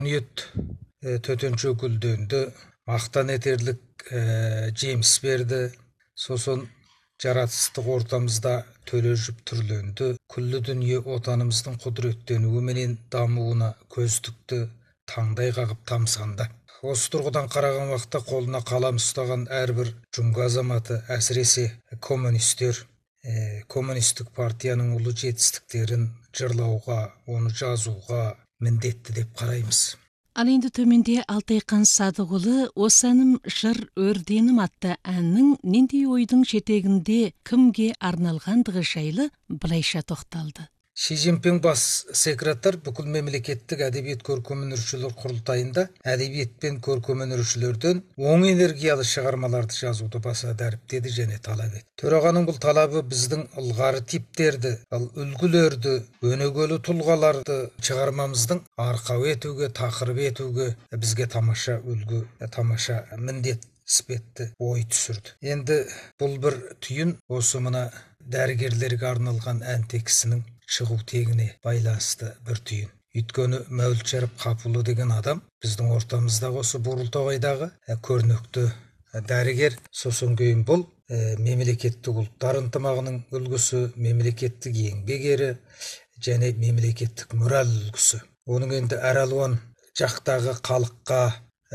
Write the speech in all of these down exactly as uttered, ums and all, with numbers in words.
Ниет төтөнчө күлдөнді мақтан етерлік жеміс берді. Сосын жаратыстық ортамызда төлежіп түрленді. Күллі дүние отанымыздың құдіреттенуі менен дамуына көз тікті, таңдай қағып тамсанды. Осы тұрғыдан қараған уақытта қолына қалам ұстаған әрбір жүнгі азаматы, әсіресе коммунистер, коммунистік партияның ұлы жетістіктерін жырлауға, оны жазуға міндетті деп қараймыз. Ал енді төменде Алтайқан Садығұлы «Осаным жыр өрденім» атты әннің нендей ойдың жетегінде кімге арналғандығы жайлы былайша тоқталды. Ши Цзиньпин бас секретар бүкіл мемлекеттік әдебиет көркемөнершілер құрылтайында әдебиет пен көркемөнершілерден оң энергиялы шығармаларды жазуды баса дәріптеді және талап етті. Төрағаның бұл талабы біздің ылғары типтерді, ал үлгілерді, өнегелі тұлғаларды шығармамыздың арқау етуге, тақырып етуге бізге тамаша үлгі, тамаша міндет іспетті ой түсірді. Енді бұл бір түйін осы мына дәрігерлерге арналған ән текстінің шығу тегіне байланысты бір түйін. Өйткені Мәулітшәріп Қапұлы деген адам біздің ортамыздағы осы Бурылтоғайдағы көрнекті дәрігер. Сосын кейін бұл мемлекеттік ұлттар ынтымағының үлгісі, мемлекеттік еңбек ері және мемлекеттік мұрал үлгісі. Оның енді әр алуан жақтағы халыққа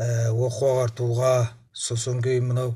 оқу ағартуға, сосын кейін мынау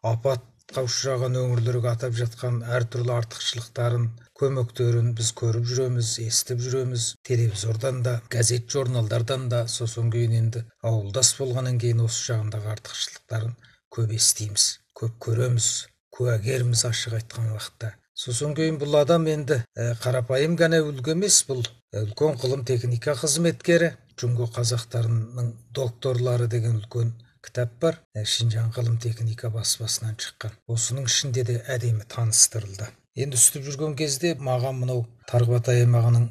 апатқа ұшыраған өңірлерге атап жатқан әртүрлі артықшылықтарын, көмектерін біз көріп жүреміз, естіп жүреміз. Телевизордан да, газет журналдардан да, сосын кейін енді ауылдас болғаннан кейін осы жағындағы артықшылықтарын көп естиміз, көп көреміз, куәгерміз ашық айтқан уақытта. Сосын кейін бұл адам енді қарапайым ғана үлгі емес, бұл үлкен ғылым техника қызметкері, жүнгі қазақтарының докторлары деген үлкен кітап бар. Шинжаң ғылым техника баспасынан шыққан. Осының ішінде де әдемі таныстырылды. Енді үстіп жүрген кезде маған мынау Тарбағатай аймағының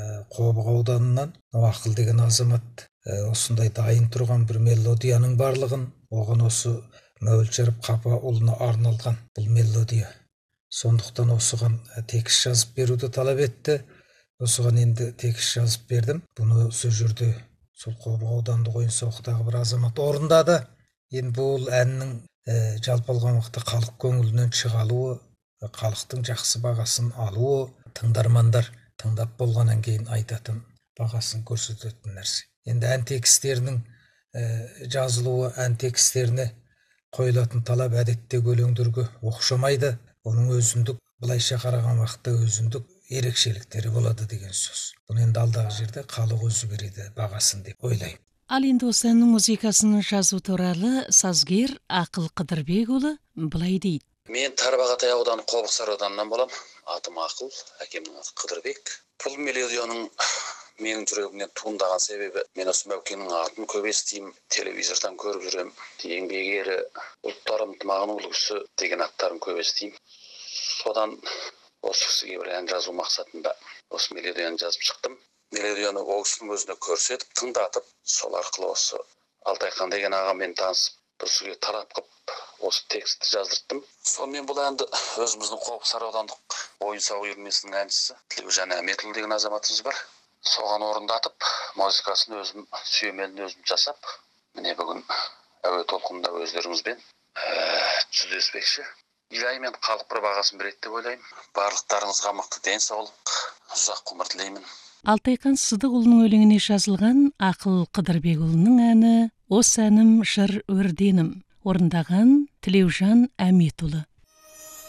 Қобық ауданынан Ақыл деген азамат осындай дайын тұрған бір мелодияның барлығын, оған осы Мәулітшәріп Қапұлына арналған бұл мелодия. Сондықтан осыған текст жазып беруді талап етті. Осыған енді текст жазып бердім. Бұны сол жерде сол Қобық ауданды Қойын-Соқыдағы бір азамат орындады. Енді бұл әннің жалпы алған уақытта халық көңілінен шығалуы, халықтың жақсы бағасын алуы, тыңдармандар тыңдап болғаннан кейін айтатын, бағасын көрсететін нәрсе. Енді ән текстерінің жазылуы, ән текстеріне қойылатын талап әдетте өлеңдерге оқшамайды. Оның өзіндік, былайша қараған уақытта өзіндік ерекшеліктері болады деген сөз. Бұны енді алдағы жерде халық өзі береді бағасын деп ойлаймын. Ал енді осы әннің музыкасын жазу туралы сазгер Ақыл Қыдырбекұлы былай дейді. Мен Тарбағатай ауданы Қобықсары ауданынан болам. Атым Ақыл, әкемнің аты Қыдырбек. Бұл мелодияның менің жүрегімнен туындаған себебі, мен осы Мәукенің атын көп естимін, телевизордан көріп жүрем. Еңбек ері, ұлттар ынтымағының үлгісі деген аттарын көп естимін. Содан осы кісіге бір ән жазу мақсатында осы мелодияны жазып шықтым. Мелодияны ол кісінің өзіне көрсетіп, тыңдатып, сол арқылы осы Алтайқан деген ағамен танысып, бір кісіге талап қып, осы текстті жаздырттым. Сонымен бұл әнді өзіміздің Қобықсары аудандық ойын-сауық үйірмесінің әншісі Тілеужан Әметұлы деген азаматымыз бар. Соған орындатып, музыкасын өзім, сүйемелін өзім жасап, міне бүгін әуе толқынында өздеріңізбен жүздеспекші. Илаймен халық бір бағасын береді деп ойлаймын. Барлықтарыңызға мықты денсаулық, ұзақ ғұмыр тілеймін. Алтайқан Садығұлының өлеңіне жазылған Ақыл Қыдырбекұлының әні «Осаным жыр өрденім» орындаған Тілеужан Әметұлы.